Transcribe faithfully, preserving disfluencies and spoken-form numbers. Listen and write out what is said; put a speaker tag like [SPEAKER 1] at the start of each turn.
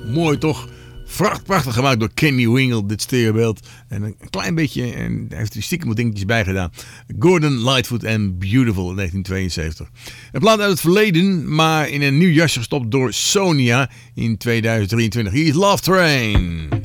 [SPEAKER 1] Mooi toch? Vracht, prachtig gemaakt door Kenny Wingle, dit stereobeeld. En een klein beetje, en hij heeft er stiekem wat dingetjes bij gedaan. Gordon Lightfoot en Beautiful in negentien tweeënzeventig. Een plaat uit het verleden, maar in een nieuw jasje gestopt door Sonia in tweeduizend drieëntwintig. Hier is Love Train.